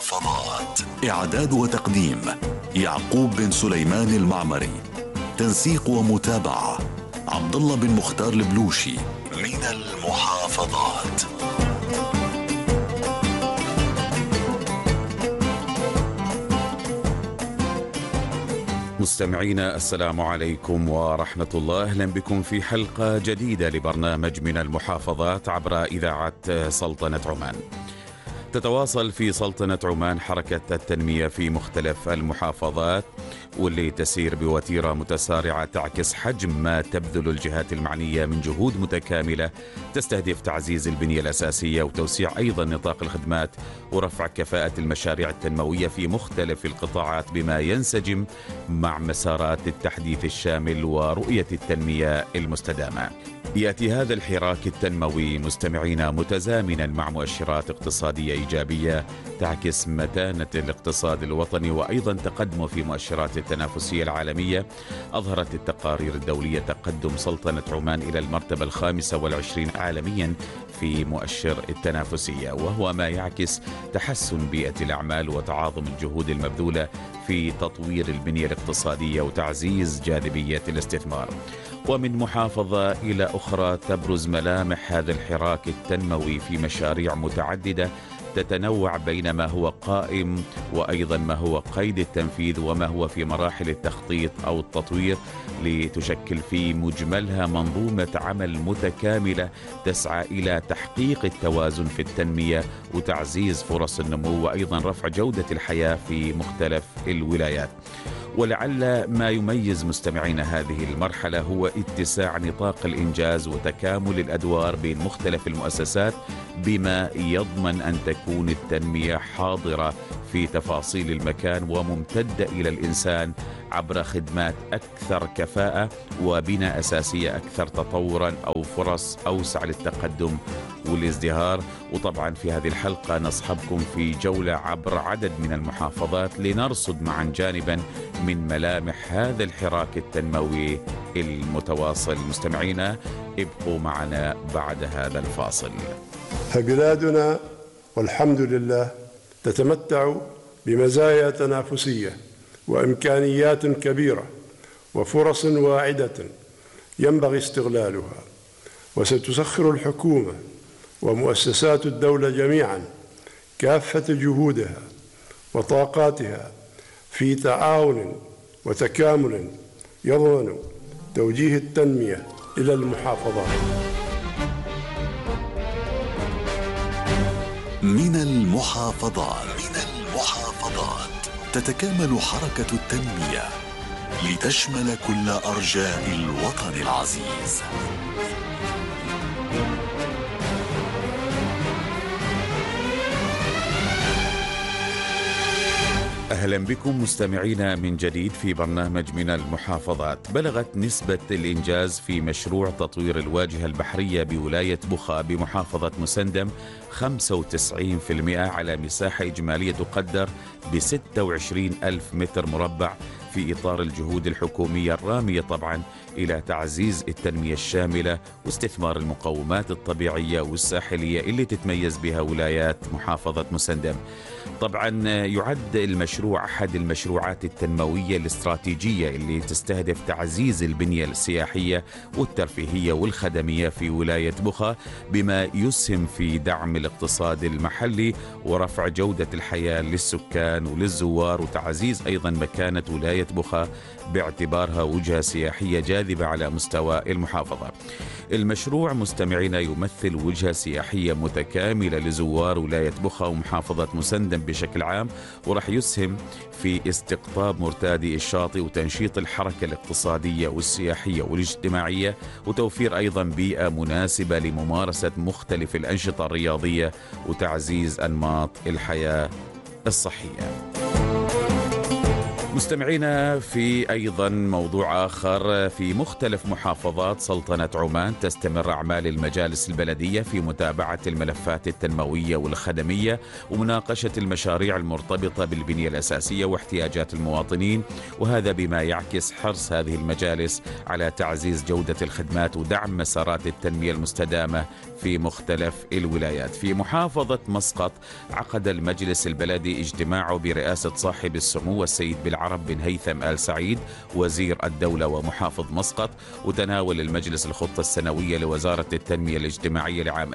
المحافظات. إعداد وتقديم يعقوب بن سليمان المعمري. تنسيق ومتابعة عبد الله بن مختار البلوشي. من المحافظات. مستمعينا السلام عليكم ورحمة الله. أهلا بكم في حلقة جديدة لبرنامج من المحافظات عبر إذاعة سلطنة عمان. تتواصل في سلطنة عمان حركة التنمية في مختلف المحافظات، واللي تسير بوتيرة متسارعة تعكس حجم ما تبذل الجهات المعنية من جهود متكاملة تستهدف تعزيز البنية الأساسية وتوسيع أيضا نطاق الخدمات ورفع كفاءة المشاريع التنموية في مختلف القطاعات بما ينسجم مع مسارات التحديث الشامل ورؤية التنمية المستدامة. يأتي هذا الحراك التنموي مستمعينا متزامنا مع مؤشرات اقتصادية إيجابية تعكس متانة الاقتصاد الوطني وأيضا تقدمه في مؤشرات التنافسية العالمية. أظهرت التقارير الدولية تقدم سلطنة عمان إلى المرتبة 25 عالميا في مؤشر التنافسية، وهو ما يعكس تحسن بيئة الأعمال وتعاظم الجهود المبذولة في تطوير البنية الاقتصادية وتعزيز جاذبية الاستثمار. ومن محافظة إلى أخرى تبرز ملامح هذا الحراك التنموي في مشاريع متعددة تتنوع بين ما هو قائم وأيضا ما هو قيد التنفيذ وما هو في مراحل التخطيط أو التطوير، لتشكل في مجملها منظومة عمل متكاملة تسعى إلى تحقيق التوازن في التنمية وتعزيز فرص النمو وأيضا رفع جودة الحياة في مختلف الولايات. ولعل ما يميز مستمعين هذه المرحلة هو اتساع نطاق الإنجاز وتكامل الأدوار بين مختلف المؤسسات بما يضمن أن تكون التنمية حاضرة في تفاصيل المكان وممتدة إلى الإنسان عبر خدمات أكثر كفاءة وبناء أساسية أكثر تطورا أو فرص أوسع للتقدم والازدهار. وطبعا في هذه الحلقة نصحبكم في جولة عبر عدد من المحافظات لنرصد معا جانبا من ملامح هذا الحراك التنموي المتواصل. مستمعينا ابقوا معنا بعد هذا الفاصل. فبلادنا والحمد لله تتمتع بمزايا تنافسية وإمكانيات كبيرة وفرص واعدة ينبغي استغلالها، وستسخر الحكومة ومؤسسات الدولة جميعا كافة جهودها وطاقاتها في تعاون وتكامل يضمن توجيه التنمية إلى المحافظات. من المحافظات. تتكامل حركة التنمية لتشمل كل أرجاء الوطن العزيز. أهلا بكم مستمعينا من جديد في برنامج من المحافظات. بلغت نسبة الإنجاز في مشروع تطوير الواجهة البحرية بولاية بخا بمحافظة مسندم 95% على مساحة إجمالية تقدر ب26 ألف متر مربع، في إطار الجهود الحكومية الرامية طبعا إلى تعزيز التنمية الشاملة واستثمار المقومات الطبيعية والساحلية اللي تتميز بها ولايات محافظة مسندم. طبعا يعد المشروع أحد المشروعات التنموية الاستراتيجية اللي تستهدف تعزيز البنية السياحية والترفيهية والخدمية في ولاية بخا بما يسهم في دعم الاقتصاد المحلي ورفع جودة الحياة للسكان وللزوار وتعزيز أيضا مكانة ولاية بخا باعتبارها وجهة سياحية جاذبة على مستوى المحافظة. المشروع مستمعينا يمثل وجهة سياحية متكاملة لزوار ولاية بخا ومحافظة مسندم بشكل عام، ورح يسهم في استقطاب مرتادي الشاطئ وتنشيط الحركة الاقتصادية والسياحية والاجتماعية وتوفير أيضا بيئة مناسبة لممارسة مختلف الأنشطة الرياضية وتعزيز أنماط الحياة الصحية. مستمعينا، في أيضا موضوع آخر، في مختلف محافظات سلطنة عمان تستمر أعمال المجالس البلدية في متابعة الملفات التنموية والخدمية ومناقشة المشاريع المرتبطة بالبنية الأساسية واحتياجات المواطنين، وهذا بما يعكس حرص هذه المجالس على تعزيز جودة الخدمات ودعم مسارات التنمية المستدامة في مختلف الولايات. في محافظة مسقط عقد المجلس البلدي اجتماعه برئاسة صاحب السمو السيد بالعرب بن هيثم آل سعيد وزير الدولة ومحافظ مسقط، وتناول المجلس الخطة السنوية لوزارة التنمية الاجتماعية لعام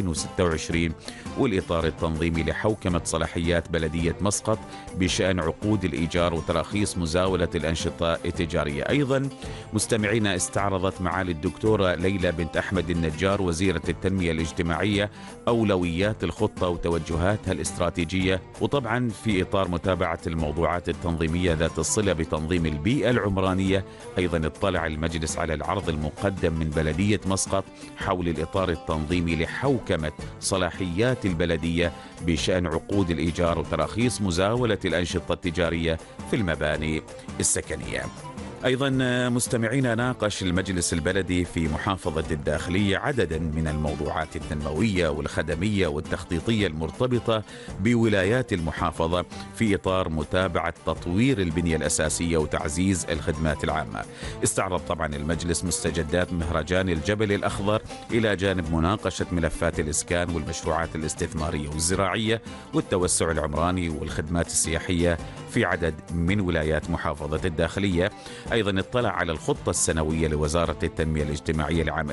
2026 والإطار التنظيمي لحوكمة صلاحيات بلدية مسقط بشأن عقود الإيجار وتراخيص مزاولة الأنشطة التجارية. أيضا مستمعينا، استعرضت معالي الدكتورة ليلى بنت أحمد النجار وزيرة التنمية الاجتماعية أولويات الخطة وتوجهاتها الاستراتيجية، وطبعا في إطار متابعة الموضوعات التنظيمية ذات الصلة بتنظيم البيئة العمرانية. أيضا اطلع المجلس على العرض المقدم من بلدية مسقط حول الإطار التنظيمي لحوكمة صلاحيات البلدية بشأن عقود الإيجار وتراخيص مزاولة الأنشطة التجارية في المباني السكنية. أيضا مستمعينا، ناقش المجلس البلدي في محافظة الداخلية عددا من الموضوعات التنموية والخدمية والتخطيطية المرتبطة بولايات المحافظة في إطار متابعة تطوير البنية الأساسية وتعزيز الخدمات العامة. استعرض طبعا المجلس مستجدات مهرجان الجبل الأخضر إلى جانب مناقشة ملفات الإسكان والمشروعات الاستثمارية والزراعية والتوسع العمراني والخدمات السياحية في عدد من ولايات محافظة الداخلية. أيضا اطلع على الخطة السنوية لوزارة التنمية الاجتماعية لعام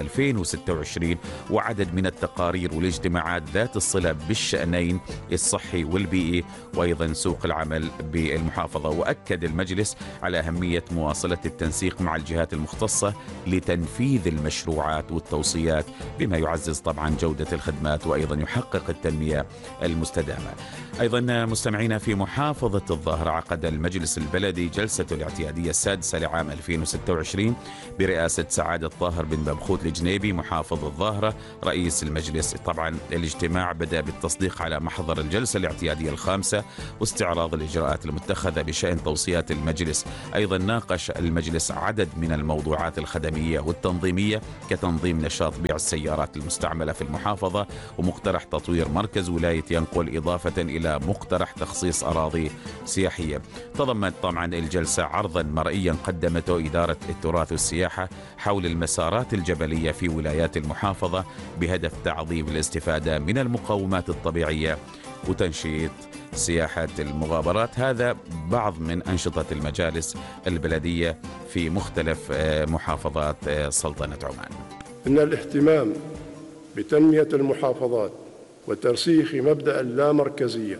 2026 وعدد من التقارير والاجتماعات ذات الصلة بالشأنين الصحي والبيئي وأيضا سوق العمل بالمحافظة. وأكد المجلس على أهمية مواصلة التنسيق مع الجهات المختصة لتنفيذ المشروعات والتوصيات بما يعزز طبعا جودة الخدمات وأيضا يحقق التنمية المستدامة. أيضا مستمعينا، في محافظة الظاهرة عقد المجلس البلدي جلسة الاعتيادية السادسة لعام 2026 برئاسة سعادة طاهر بن ببخوت الجنيبي محافظ الظاهرة رئيس المجلس. طبعا الاجتماع بدأ بالتصديق على محضر الجلسة الاعتيادية الخامسة واستعراض الإجراءات المتخذة بشأن توصيات المجلس. أيضا ناقش المجلس عدد من الموضوعات الخدمية والتنظيمية كتنظيم نشاط بيع السيارات المستعملة في المحافظة ومقترح تطوير مركز ولاية ينقل إضافة إلى مقترح تخصيص أراضي سياحية. تضمنت طبعا الجلسة عرضا مرئيا قدمته إدارة التراث والسياحة حول المسارات الجبلية في ولايات المحافظة بهدف تعظيم الاستفادة من المقومات الطبيعية وتنشيط سياحة المغامرات. هذا بعض من أنشطة المجالس البلدية في مختلف محافظات سلطنة عمان. إن الاهتمام بتنمية المحافظات وترسيخ مبدأ اللامركزية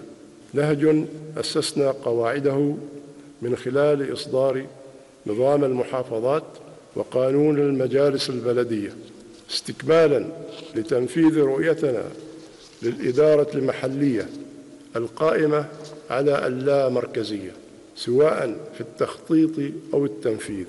نهج أسسنا قواعده من خلال إصدار نظام المحافظات وقانون المجالس البلدية استكمالا لتنفيذ رؤيتنا للإدارة المحلية القائمة على اللامركزية سواء في التخطيط أو التنفيذ.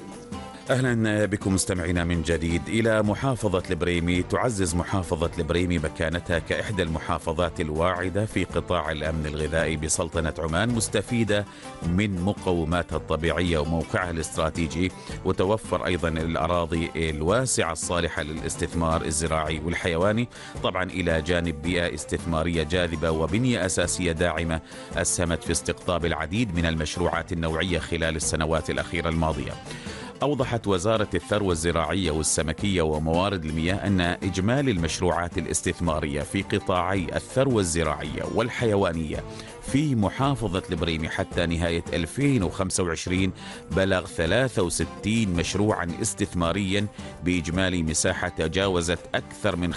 أهلا بكم مستمعينا من جديد. إلى محافظة البريمي. تعزز محافظة البريمي مكانتها كإحدى المحافظات الواعدة في قطاع الأمن الغذائي بسلطنة عمان، مستفيدة من مقوماتها الطبيعية وموقعها الاستراتيجي، وتوفر أيضا الأراضي الواسعة الصالحة للاستثمار الزراعي والحيواني، طبعا إلى جانب بيئة استثمارية جاذبة وبنية أساسية داعمة أسهمت في استقطاب العديد من المشروعات النوعية خلال السنوات الأخيرة الماضية. أوضحت وزارة الثروة الزراعية والسمكية وموارد المياه أن إجمالي المشروعات الاستثمارية في قطاعي الثروة الزراعية والحيوانية في محافظة البريمي حتى نهاية 2025 بلغ 63 مشروعا استثماريا بإجمالي مساحة تجاوزت أكثر من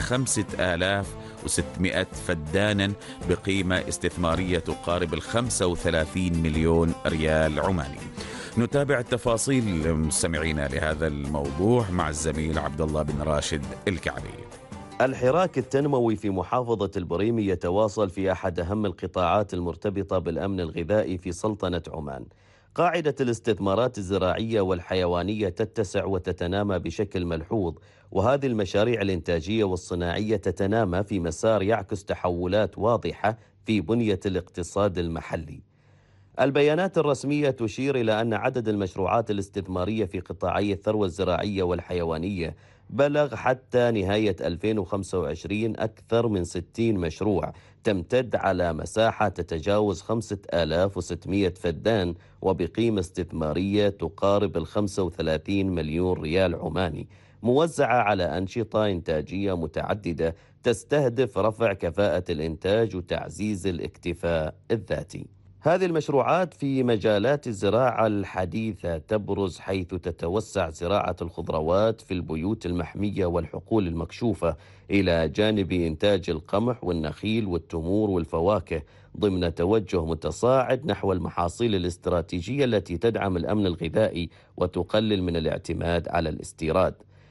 5600 فدانا بقيمة استثمارية تقارب 35 مليون ريال عماني. نتابع التفاصيل مستمعينا لهذا الموضوع مع الزميل عبد الله بن راشد الكعبي. الحراك التنموي في محافظة البريمي يتواصل في أحد أهم القطاعات المرتبطة بالأمن الغذائي في سلطنة عمان. قاعدة الاستثمارات الزراعية والحيوانية تتسع وتتنامى بشكل ملحوظ، وهذه المشاريع الإنتاجية والصناعية تتنامى في مسار يعكس تحولات واضحة في بنية الاقتصاد المحلي. البيانات الرسمية تشير إلى أن عدد المشروعات الاستثمارية في قطاعي الثروة الزراعية والحيوانية بلغ حتى نهاية 2025 أكثر من 60 مشروع، تمتد على مساحة تتجاوز 5600 فدان، وبقيمة استثمارية تقارب 35 مليون ريال عماني، موزعة على أنشطة إنتاجية متعددة تستهدف رفع كفاءة الإنتاج وتعزيز الاكتفاء الذاتي. هذه المشروعات في مجالات الزراعة الحديثة تبرز حيث تتوسع زراعة الخضروات في البيوت المحمية والحقول المكشوفة، إلى جانب إنتاج القمح والنخيل والتمور والفواكه، ضمن توجه متصاعد نحو المحاصيل الاستراتيجية التي تدعم الأمن الغذائي وتقلل من الاعتماد على الاستيراد.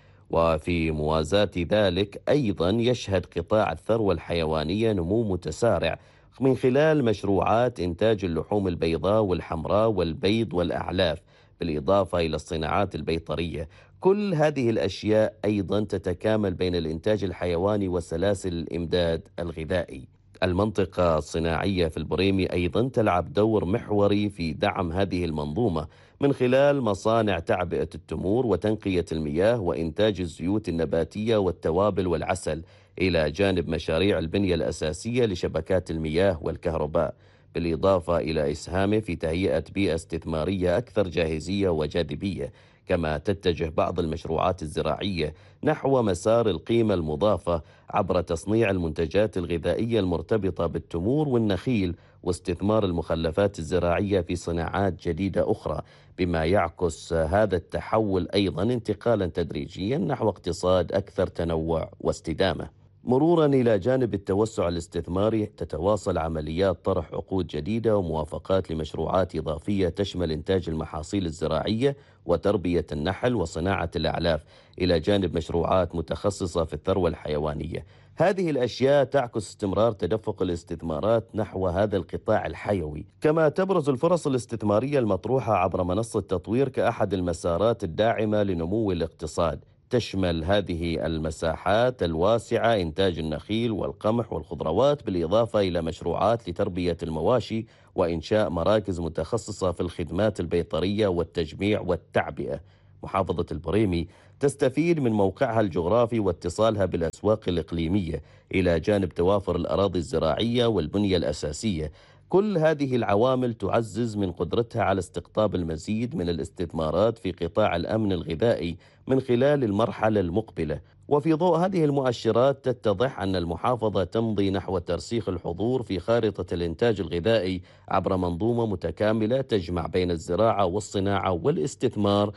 وفي موازاة ذلك أيضا يشهد قطاع الثروة الحيوانية نمو متسارع من خلال مشروعات إنتاج اللحوم البيضاء والحمراء والبيض والأعلاف، بالإضافة إلى الصناعات البيطرية. كل هذه الأشياء أيضا تتكامل بين الإنتاج الحيواني وسلاسل الإمداد الغذائي. المنطقة الصناعية في البريمي أيضا تلعب دور محوري في دعم هذه المنظومة من خلال مصانع تعبئة التمور وتنقية المياه وإنتاج الزيوت النباتية والتوابل والعسل، إلى جانب مشاريع البنية الأساسية لشبكات المياه والكهرباء، بالإضافة إلى إسهامه في تهيئة بيئة استثمارية أكثر جاهزية وجاذبية. كما تتجه بعض المشروعات الزراعية نحو مسار القيمة المضافة عبر تصنيع المنتجات الغذائية المرتبطة بالتمور والنخيل واستثمار المخلفات الزراعية في صناعات جديدة أخرى، بما يعكس هذا التحول أيضا انتقالا تدريجيا نحو اقتصاد أكثر تنوع واستدامة. مرورا إلى جانب التوسع الاستثماري، تتواصل عمليات طرح عقود جديدة وموافقات لمشروعات إضافية تشمل إنتاج المحاصيل الزراعية وتربية النحل وصناعة الأعلاف، إلى جانب مشروعات متخصصة في الثروة الحيوانية. هذه الأشياء تعكس استمرار تدفق الاستثمارات نحو هذا القطاع الحيوي. كما تبرز الفرص الاستثمارية المطروحة عبر منصة تطوير كأحد المسارات الداعمة لنمو الاقتصاد. تشمل هذه المساحات الواسعة إنتاج النخيل والقمح والخضروات، بالإضافة إلى مشروعات لتربية المواشي وإنشاء مراكز متخصصة في الخدمات البيطرية والتجميع والتعبئة. محافظة البريمي تستفيد من موقعها الجغرافي واتصالها بالأسواق الإقليمية، إلى جانب توافر الأراضي الزراعية والبنية الأساسية. كل هذه العوامل تعزز من قدرتها على استقطاب المزيد من الاستثمارات في قطاع الأمن الغذائي من خلال المرحلة المقبلة. وفي ضوء هذه المؤشرات تتضح أن المحافظة تمضي نحو ترسيخ الحضور في خارطة الإنتاج الغذائي عبر منظومة متكاملة تجمع بين الزراعة والصناعة والاستثمار،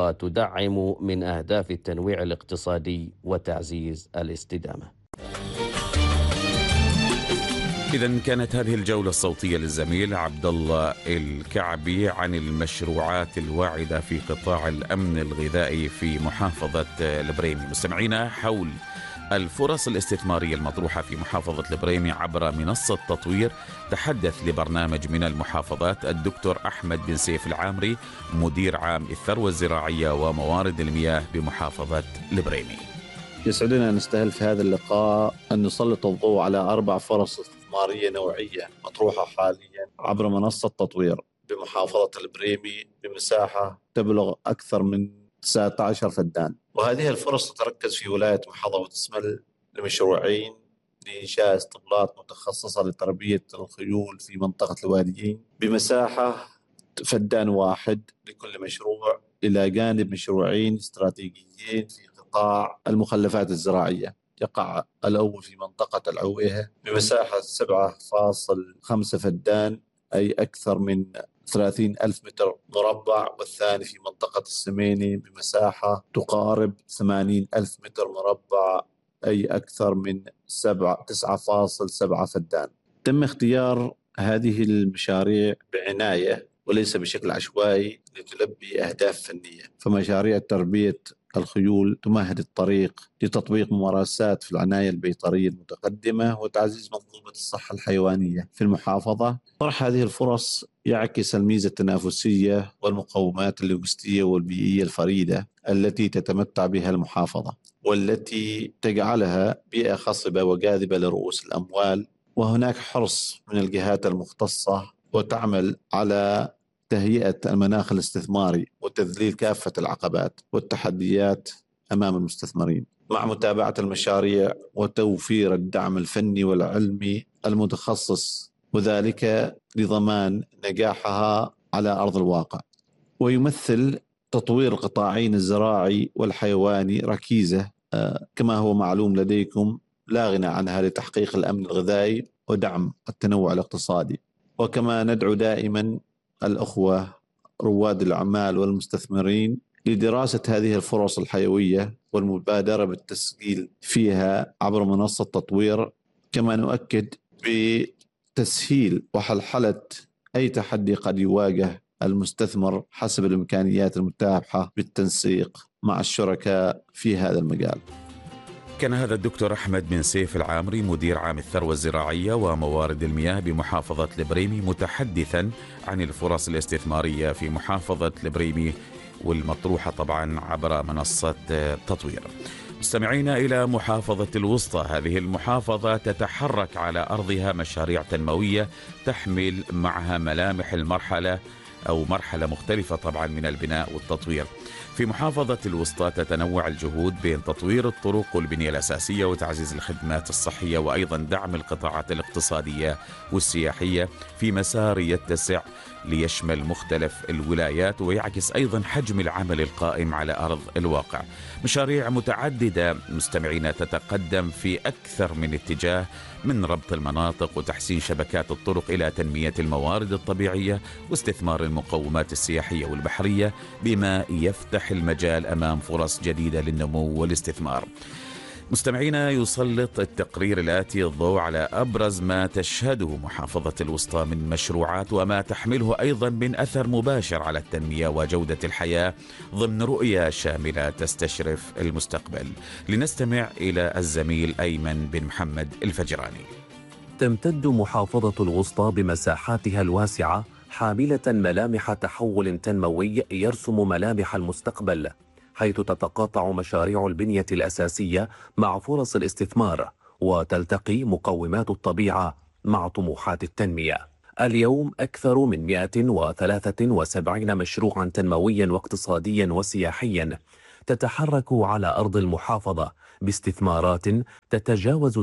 وتدعم من أهداف التنويع الاقتصادي وتعزيز الاستدامة. إذن كانت هذه الجولة الصوتية للزميل عبد الله الكعبي عن المشروعات الواعدة في قطاع الأمن الغذائي في محافظة البريمي. مستمعينا، حول الفرص الاستثمارية المطروحة في محافظة البريمي عبر منصة تطوير، تحدث لبرنامج من المحافظات الدكتور أحمد بن سيف العامري، مدير عام الثروة الزراعية وموارد المياه بمحافظة البريمي. يسعدنا أن نستهل في هذا اللقاء أن نسلط الضوء على 4 فرص استثمارية نوعية مطروحة حاليا عبر منصة تطوير بمحافظة البريمي بمساحة تبلغ أكثر من 19 فدان. وهذه الفرص تتركز في ولاية محافظة وتشمل لمشروعين لإنشاء اسطبلات متخصصة لتربية الخيول في منطقة الواديين بمساحة فدان واحد لكل مشروع، إلى جانب مشروعين استراتيجيين في قطاع المخلفات الزراعية. يقع الأول في منطقة العويهة بمساحة 7.5 فدان، أي أكثر من 30,000 متر مربع، والثاني في منطقة السميني بمساحة تقارب 80,000 متر مربع، أي أكثر من 9.7 فدان. تم اختيار هذه المشاريع بعناية وليس بشكل عشوائي لتلبي أهداف فنية. فمشاريع تربية الخيول تمهد الطريق لتطبيق ممارسات في العناية البيطرية المتقدمة وتعزيز منظومة الصحة الحيوانية في المحافظة. طرح هذه الفرص يعكس الميزة التنافسية والمقومات اللوجستية والبيئية الفريدة التي تتمتع بها المحافظة، والتي تجعلها بيئة خصبة وجاذبة لرؤوس الأموال. وهناك حرص من الجهات المختصة وتعمل على تهيئة المناخ الاستثماري وتذليل كافة العقبات والتحديات أمام المستثمرين، مع متابعة المشاريع وتوفير الدعم الفني والعلمي المتخصص، وذلك لضمان نجاحها على أرض الواقع. ويمثل تطوير القطاعين الزراعي والحيواني ركيزة كما هو معلوم لديكم لا غنى عنها لتحقيق الأمن الغذائي ودعم التنوع الاقتصادي. وكما ندعو دائما الأخوة رواد الأعمال والمستثمرين لدراسة هذه الفرص الحيوية والمبادرة بالتسجيل فيها عبر منصة تطوير، كما نؤكد بتسهيل وحلحلة أي تحدي قد يواجه المستثمر حسب الإمكانيات المتاحة بالتنسيق مع الشركاء في هذا المجال. كان هذا الدكتور أحمد بن سيف العامري مدير عام الثروة الزراعية وموارد المياه بمحافظة البريمي متحدثا عن الفرص الاستثمارية في محافظة البريمي والمطروحة طبعا عبر منصة تطوير. مستمعينا إلى محافظة الوسطى، هذه المحافظة تتحرك على أرضها مشاريع تنموية تحمل معها ملامح المرحلة أو مرحلة مختلفة طبعا من البناء والتطوير. في محافظة الوسطى تتنوع الجهود بين تطوير الطرق والبنية الأساسية وتعزيز الخدمات الصحية وأيضا دعم القطاعات الاقتصادية والسياحية في مسار يتسع ليشمل مختلف الولايات ويعكس أيضا حجم العمل القائم على أرض الواقع. مشاريع متعددة مستمعين تتقدم في أكثر من اتجاه، من ربط المناطق وتحسين شبكات الطرق إلى تنمية الموارد الطبيعية واستثمار المقومات السياحية والبحرية، بما يفتح المجال أمام فرص جديدة للنمو والاستثمار. مستمعينا، يسلط التقرير الآتي الضوء على أبرز ما تشهده محافظة الوسطى من مشروعات وما تحمله أيضا من أثر مباشر على التنمية وجودة الحياة ضمن رؤية شاملة تستشرف المستقبل. لنستمع إلى الزميل أيمن بن محمد الفجراني. تمتد محافظة الوسطى بمساحاتها الواسعة حاملة ملامح تحول تنموي يرسم ملامح المستقبل، حيث تتقاطع مشاريع البنية الأساسية مع فرص الاستثمار وتلتقي مقومات الطبيعة مع طموحات التنمية. اليوم أكثر من 173 مشروعا تنمويا واقتصاديا وسياحيا تتحرك على أرض المحافظة باستثمارات تتجاوز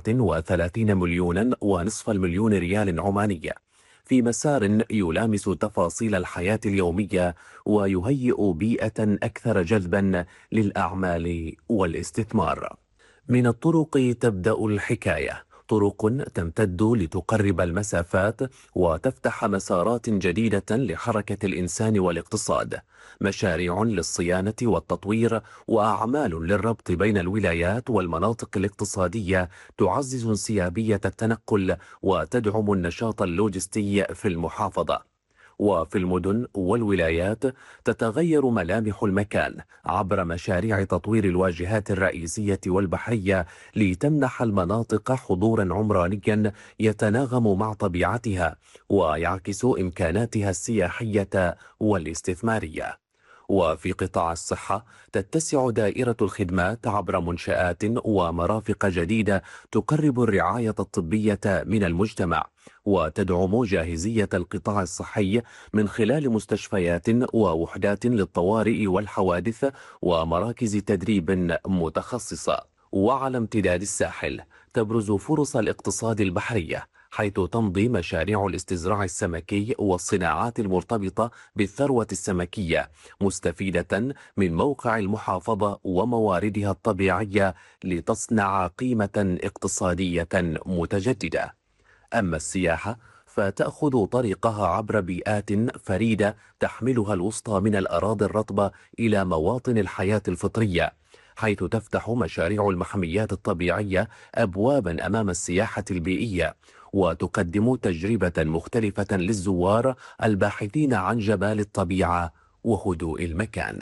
37 مليونا ونصف المليون ريال عماني، في مسار يلامس تفاصيل الحياة اليومية ويهيئ بيئة أكثر جذبا للأعمال والاستثمار. من الطرق تبدأ الحكاية، طرق تمتد لتقرب المسافات وتفتح مسارات جديدة لحركة الإنسان والاقتصاد، مشاريع للصيانة والتطوير وأعمال للربط بين الولايات والمناطق الاقتصادية تعزز انسيابية التنقل وتدعم النشاط اللوجستي في المحافظة. وفي المدن والولايات تتغير ملامح المكان عبر مشاريع تطوير الواجهات الرئيسية والبحرية لتمنح المناطق حضورا عمرانيا يتناغم مع طبيعتها ويعكس إمكاناتها السياحية والاستثمارية. وفي قطاع الصحة تتسع دائرة الخدمات عبر منشآت ومرافق جديدة تقرب الرعاية الطبية من المجتمع وتدعم جاهزية القطاع الصحي من خلال مستشفيات ووحدات للطوارئ والحوادث ومراكز تدريب متخصصة. وعلى امتداد الساحل تبرز فرص الاقتصاد البحري، حيث تمضي مشاريع الاستزراع السمكي والصناعات المرتبطة بالثروة السمكية مستفيدة من موقع المحافظة ومواردها الطبيعية لتصنع قيمة اقتصادية متجددة. أما السياحة فتأخذ طريقها عبر بيئات فريدة تحملها الوسطى من الأراضي الرطبة إلى مواطن الحياة الفطرية، حيث تفتح مشاريع المحميات الطبيعية أبوابا أمام السياحة البيئية وتقدم تجربة مختلفة للزوار الباحثين عن جمال الطبيعة وهدوء المكان.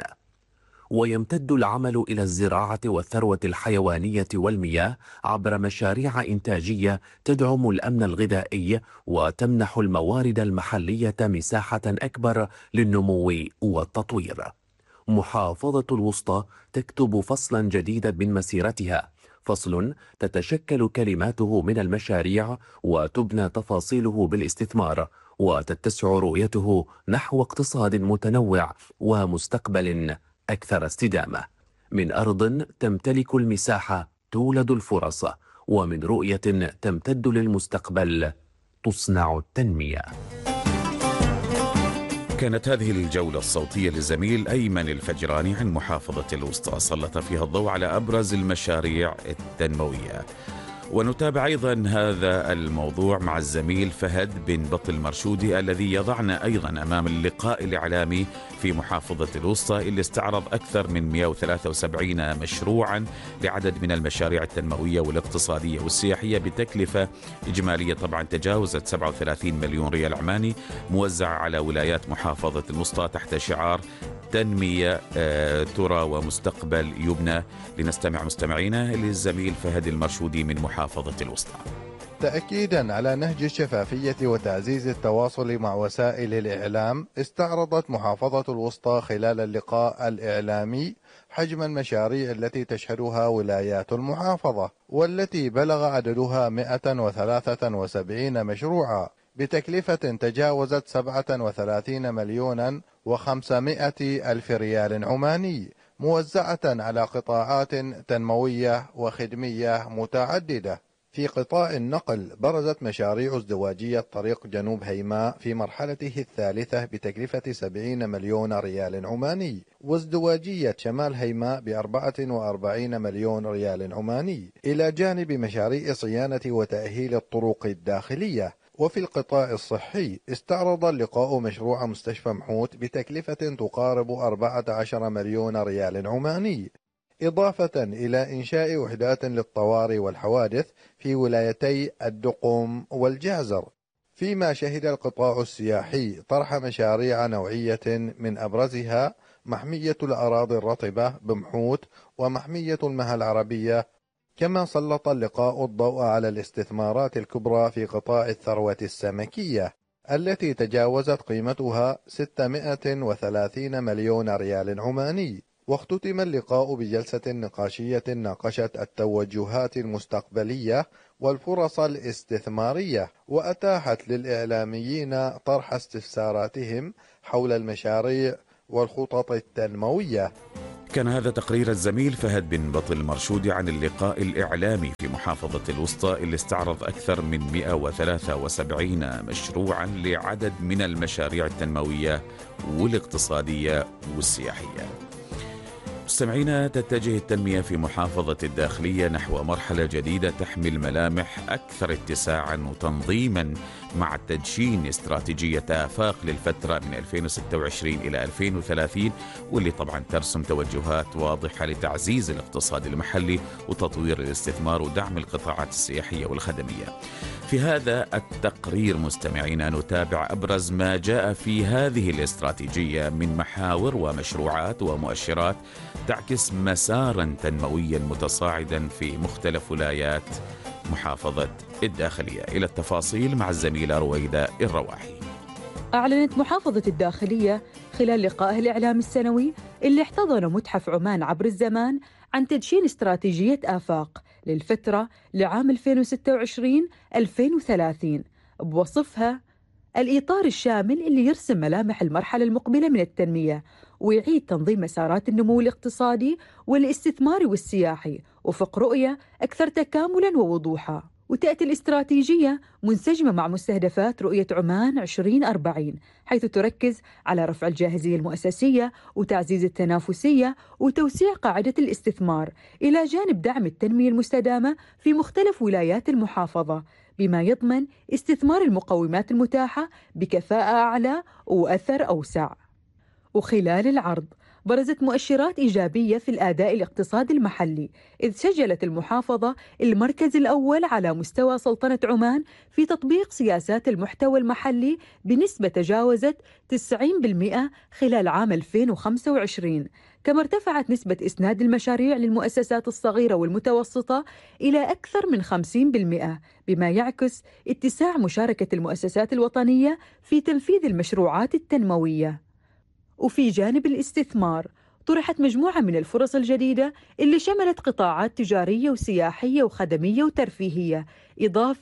ويمتد العمل إلى الزراعة والثروة الحيوانية والمياه عبر مشاريع إنتاجية تدعم الأمن الغذائي وتمنح الموارد المحلية مساحة أكبر للنمو والتطوير. محافظة الوسطى تكتب فصلا جديدا من مسيرتها، فصل تتشكل كلماته من المشاريع وتبنى تفاصيله بالاستثمار، وتتسع رؤيته نحو اقتصاد متنوع ومستقبل أكثر استدامة، من أرض تمتلك المساحة تولد الفرص، ومن رؤية تمتد للمستقبل تصنع التنمية. كانت هذه الجولة الصوتية للزميل أيمن الفجراني عن محافظة الوسطى، سلط فيها الضوء على أبرز المشاريع التنموية. ونتابع أيضا هذا الموضوع مع الزميل فهد بن بطل مرشودي الذي يضعنا أيضا أمام اللقاء الإعلامي في محافظة الوسطى اللي استعرض أكثر من 173 مشروعا لعدد من المشاريع التنموية والاقتصادية والسياحية بتكلفة إجمالية طبعا تجاوزت 37 مليون ريال عماني، موزع على ولايات محافظة الوسطى تحت شعار تنمية ترى ومستقبل يبنى. لنستمع مستمعينا للزميل فهد المرشودي من محافظة الوسطى. تأكيدا على نهج الشفافية وتعزيز التواصل مع وسائل الإعلام، استعرضت محافظة الوسطى خلال اللقاء الإعلامي حجم المشاريع التي تشهدها ولايات المحافظة، والتي بلغ عددها 173 مشروعا بتكلفة تجاوزت 37 مليون و500 ألف ريال عماني، موزعة على قطاعات تنموية وخدمية متعددة. في قطاع النقل برزت مشاريع ازدواجية طريق جنوب هيماء في مرحلته الثالثة بتكلفة 70 مليون ريال عماني، وازدواجية شمال هيماء ب44 مليون ريال عماني، إلى جانب مشاريع صيانة وتأهيل الطرق الداخلية. وفي القطاع الصحي استعرض اللقاء مشروع مستشفى محوت بتكلفة تقارب 14 مليون ريال عماني، إضافة إلى إنشاء وحدات للطوارئ والحوادث في ولايتي الدقم والجازر. فيما شهد القطاع السياحي طرح مشاريع نوعية من أبرزها محمية الأراضي الرطبة بمحوت ومحمية المها العربية. كما سلط اللقاء الضوء على الاستثمارات الكبرى في قطاع الثروة السمكية التي تجاوزت قيمتها 630 مليون ريال عماني. واختتم اللقاء بجلسة نقاشية ناقشت التوجهات المستقبلية والفرص الاستثمارية، وأتاحت للإعلاميين طرح استفساراتهم حول المشاريع والخطط التنموية. كان هذا تقرير الزميل فهد بن بطل مرشودي عن اللقاء الإعلامي في محافظة الوسطى اللي استعرض أكثر من 173 مشروعا لعدد من المشاريع التنموية والاقتصادية والسياحية. مستمعينا، تتجه التنمية في محافظة الداخلية نحو مرحلة جديدة تحمل ملامح أكثر اتساعا وتنظيما مع تدشين استراتيجية آفاق للفترة من 2026 إلى 2030، واللي طبعا ترسم توجهات واضحة لتعزيز الاقتصاد المحلي وتطوير الاستثمار ودعم القطاعات السياحية والخدمية. في هذا التقرير مستمعينا نتابع أبرز ما جاء في هذه الاستراتيجية من محاور ومشروعات ومؤشرات تعكس مسارا تنمويا متصاعدا في مختلف ولايات محافظة الداخلية. إلى التفاصيل مع الزميلة رويدة الرواحي. أعلنت محافظة الداخلية خلال لقائه الإعلامي السنوي اللي احتضنه متحف عمان عبر الزمان عن تدشين استراتيجية آفاق للفترة لعام 2026-2030 بوصفها الإطار الشامل اللي يرسم ملامح المرحلة المقبلة من التنمية ويعيد تنظيم مسارات النمو الاقتصادي والاستثماري والسياحي وفق رؤية أكثر تكاملاً ووضوحاً. وتأتي الاستراتيجية منسجمة مع مستهدفات رؤية عمان 2040، حيث تركز على رفع الجاهزية المؤسسية وتعزيز التنافسية وتوسيع قاعدة الاستثمار، إلى جانب دعم التنمية المستدامة في مختلف ولايات المحافظة، بما يضمن استثمار المقومات المتاحة بكفاءة أعلى وأثر أوسع. وخلال العرض برزت مؤشرات إيجابية في الأداء الاقتصادي المحلي، إذ سجلت المحافظة المركز الأول على مستوى سلطنة عمان في تطبيق سياسات المحتوى المحلي بنسبة تجاوزت 90% خلال عام 2025. كما ارتفعت نسبة إسناد المشاريع للمؤسسات الصغيرة والمتوسطة إلى أكثر من 50%، بما يعكس اتساع مشاركة المؤسسات الوطنية في تنفيذ المشروعات التنموية. وفي جانب الاستثمار طرحت مجموعة من الفرص الجديدة اللي شملت قطاعات تجارية وسياحية وخدمية وترفيهية، إضافة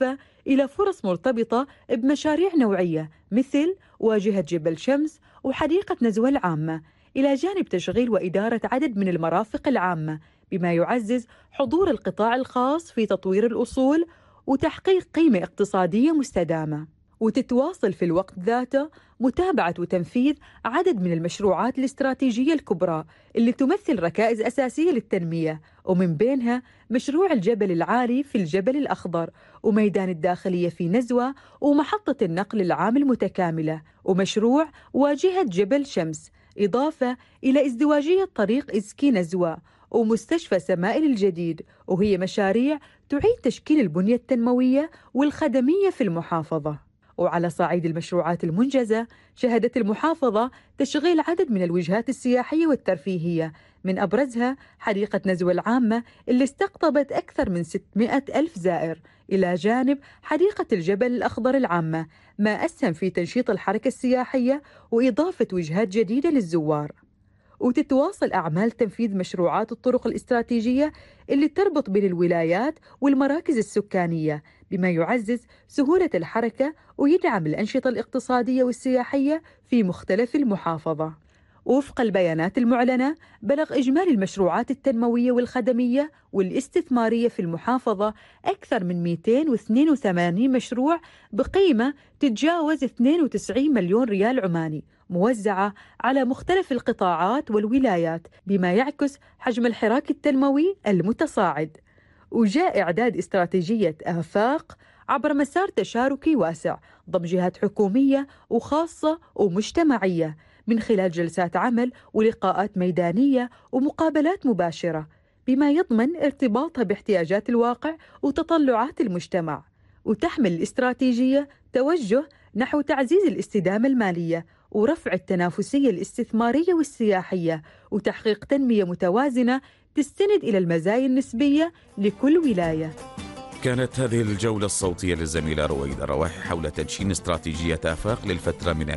إلى فرص مرتبطة بمشاريع نوعية مثل واجهة جبل شمس وحديقة نزوة العامة، إلى جانب تشغيل وإدارة عدد من المرافق العامة، بما يعزز حضور القطاع الخاص في تطوير الأصول وتحقيق قيمة اقتصادية مستدامة. وتتواصل في الوقت ذاته متابعة وتنفيذ عدد من المشروعات الاستراتيجية الكبرى اللي تمثل ركائز أساسية للتنمية، ومن بينها مشروع الجبل العالي في الجبل الأخضر، وميدان الداخلية في نزوة، ومحطة النقل العام المتكاملة، ومشروع واجهة جبل شمس، إضافة إلى ازدواجية طريق إزكي نزوة، ومستشفى سمائل الجديد، وهي مشاريع تعيد تشكيل البنية التنموية والخدمية في المحافظة. وعلى صعيد المشروعات المنجزة، شهدت المحافظة تشغيل عدد من الوجهات السياحية والترفيهية، من أبرزها حديقة نزوة العامة اللي استقطبت أكثر من 600 ألف زائر، إلى جانب حديقة الجبل الأخضر العامة، ما أسهم في تنشيط الحركة السياحية وإضافة وجهات جديدة للزوار. وتتواصل أعمال تنفيذ مشروعات الطرق الاستراتيجية اللي تربط بين الولايات والمراكز السكانية، بما يعزز سهولة الحركة ويدعم الأنشطة الاقتصادية والسياحية في مختلف المحافظة. وفق البيانات المعلنة، بلغ إجمالي المشروعات التنموية والخدمية والاستثمارية في المحافظة أكثر من 282 مشروع بقيمة تتجاوز 92 مليون ريال عماني، موزعة على مختلف القطاعات والولايات، بما يعكس حجم الحراك التنموي المتصاعد. وجاء إعداد استراتيجية آفاق عبر مسار تشاركي واسع ضم جهات حكومية وخاصة ومجتمعية، من خلال جلسات عمل ولقاءات ميدانية ومقابلات مباشرة، بما يضمن ارتباطها باحتياجات الواقع وتطلعات المجتمع. وتحمل الاستراتيجية توجه نحو تعزيز الاستدامة المالية ورفع التنافسية الاستثمارية والسياحية، وتحقيق تنمية متوازنة تستند إلى المزايا النسبية لكل ولاية. كانت هذه الجولة الصوتية للزميلة رويدة رواحي حول تدشين استراتيجية آفاق للفترة من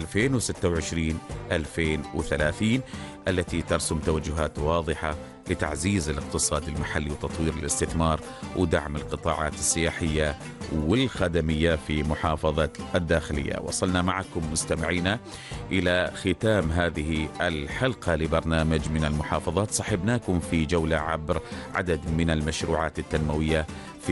2026-2030 التي ترسم توجهات واضحة لتعزيز الاقتصاد المحلي وتطوير الاستثمار ودعم القطاعات السياحية والخدمية في محافظة الداخلية. وصلنا معكم مستمعينا إلى ختام هذه الحلقة لبرنامج من المحافظات. صحبناكم في جولة عبر عدد من المشروعات التنموية في